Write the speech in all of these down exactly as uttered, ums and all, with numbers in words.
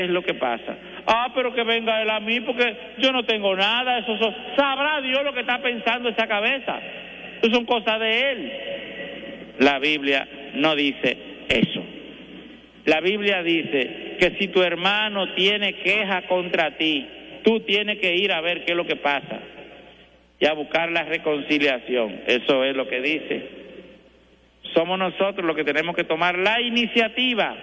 es lo que pasa. Ah, pero que venga él a mí porque yo no tengo nada. Eso son, sabrá Dios lo que está pensando esa cabeza. Eso son cosas de él. La Biblia no dice eso. La Biblia dice que si tu hermano tiene queja contra ti, tú tienes que ir a ver qué es lo que pasa y a buscar la reconciliación. Eso es lo que dice. Somos nosotros los que tenemos que tomar la iniciativa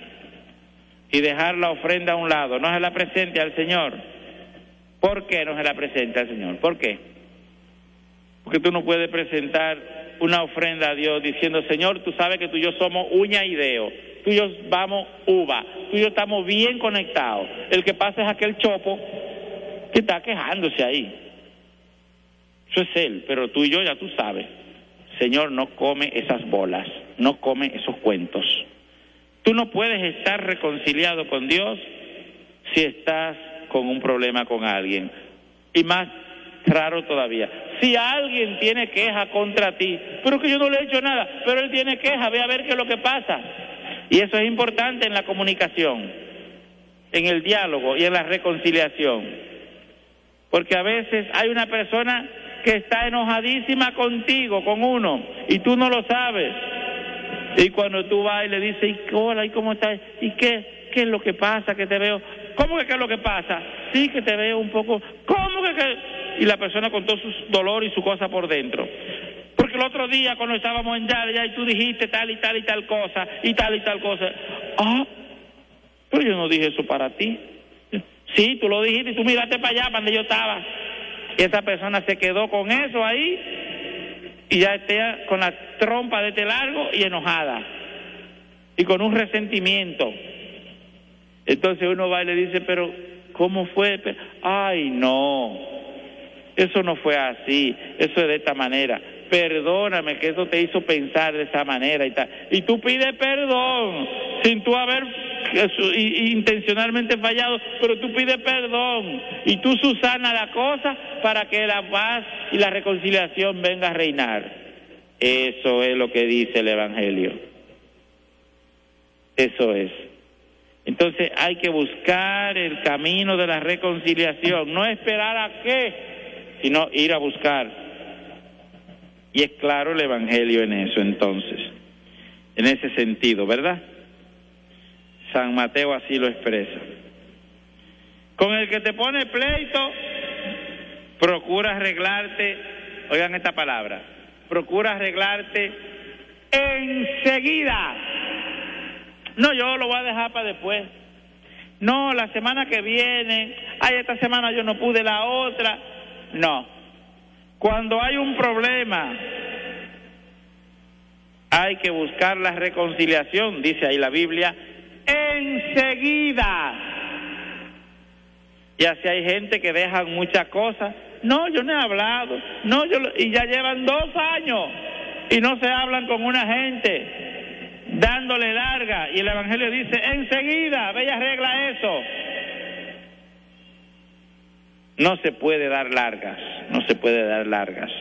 y dejar la ofrenda a un lado. No se la presente al Señor. ¿Por qué no se la presenta al Señor? ¿Por qué? Porque tú no puedes presentar una ofrenda a Dios diciendo, Señor, tú sabes que tú y yo somos uña y dedo, tú y yo vamos uva, tú y yo estamos bien conectados. El que pasa es aquel chopo que está quejándose ahí. Eso es él, pero tú y yo ya tú sabes. Señor, no come esas bolas, no come esos cuentos. Tú no puedes estar reconciliado con Dios si estás con un problema con alguien. Y más raro todavía, si alguien tiene queja contra ti, pero que yo no le he hecho nada, pero él tiene queja, ve a ver qué es lo que pasa. Y eso es importante en la comunicación, en el diálogo y en la reconciliación. Porque a veces hay una persona que está enojadísima contigo, con uno, y tú no lo sabes. Y cuando tú vas y le dices, hola, ¿y cómo estás? ¿Y qué? ¿Qué es lo que pasa? Que te veo. ¿Cómo que qué es lo que pasa? Sí, que te veo un poco. ¿Cómo que qué? Y la persona con todo su dolor y su cosa por dentro. Porque el otro día cuando estábamos en Yaya y tú dijiste tal y tal y tal cosa, y tal y tal cosa. Ah, pero yo no dije eso para ti. Sí, tú lo dijiste y tú miraste para allá, para donde yo estaba. Y esa persona se quedó con eso ahí y ya está con la trompa de este largo y enojada y con un resentimiento. Entonces uno va y le dice, pero ¿cómo fue? Ay, no, eso no fue así, eso es de esta manera. Perdóname que eso te hizo pensar de esa manera y tal. Y tú pides perdón sin tú haber eso, y, y intencionalmente fallado, pero tú pides perdón y tú susanas la cosa para que la paz y la reconciliación venga a reinar. Eso es lo que dice el Evangelio. Eso es. Entonces hay que buscar el camino de la reconciliación, no esperar a qué, sino ir a buscar. Y es claro el Evangelio en eso, entonces, en ese sentido, ¿verdad? San Mateo así lo expresa. Con el que te pone pleito, procura arreglarte, oigan esta palabra, procura arreglarte enseguida. No, yo lo voy a dejar para después. No, la semana que viene, ay, esta semana yo no pude, la otra. No. Cuando hay un problema, hay que buscar la reconciliación, dice ahí la Biblia, enseguida. Y así hay gente que dejan muchas cosas. No, yo no he hablado. No, yo y ya llevan dos años y no se hablan con una gente, dándole larga. Y el Evangelio dice, enseguida, ve y arregla eso. No se puede dar largas, no se puede dar largas.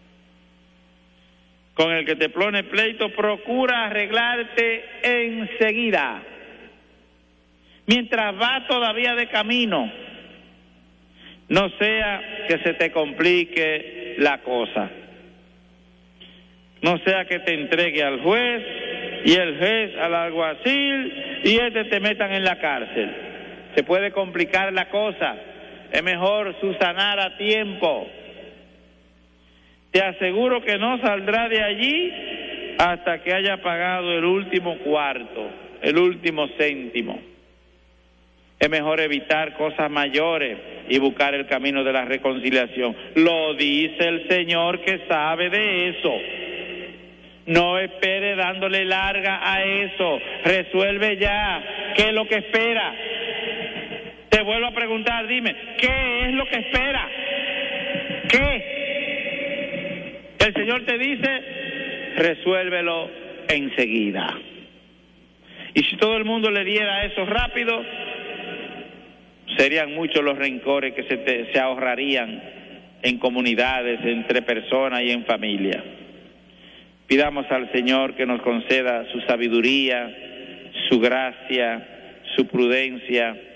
Con el que te pone pleito, procura arreglarte enseguida. Mientras va todavía de camino, no sea que se te complique la cosa. No sea que te entregue al juez y el juez al alguacil y este te metan en la cárcel. Se puede complicar la cosa. Es mejor subsanar a tiempo. Te aseguro que no saldrá de allí hasta que haya pagado el último cuarto, el último céntimo. Es mejor evitar cosas mayores y buscar el camino de la reconciliación. Lo dice el Señor que sabe de eso. No espere dándole larga a eso. Resuelve ya. ¿Qué es lo que espera? Te vuelvo a preguntar, dime, ¿qué es lo que espera? ¿Qué? El Señor te dice, resuélvelo enseguida. Y si todo el mundo le diera eso rápido, serían muchos los rencores que se, te, se ahorrarían en comunidades, entre personas y en familia. Pidamos al Señor que nos conceda su sabiduría, su gracia, su prudencia,